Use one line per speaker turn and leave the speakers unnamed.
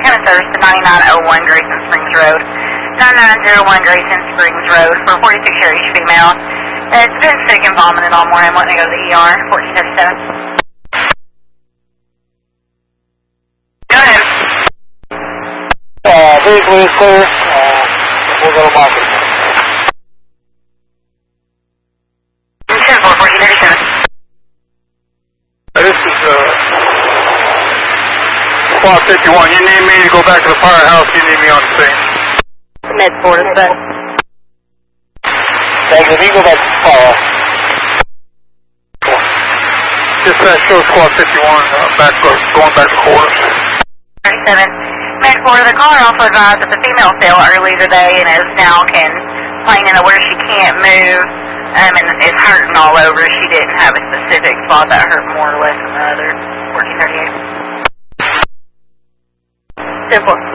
County Service to 9901 Grayson Springs Road. 9901 Grayson Springs Road for a 46-year-old female. It's been sick and vomiting all morning. I'm wanting to go to the ER. 1437. Go ahead.
Vehicle is clear. We'll go to market.
1437.
This is Squad 51. You need me to go back to the firehouse. You need me on the scene.
Med 4 is that.
Thank you. If you go back to the firehouse. Just show Squad 51 going back to quarters.
37. Med 4, the caller also advised that the female fell early today and is now complaining of where she can't move and is hurting all over. She didn't have a specific spot that hurt more or less than the other. 1438. 10-4.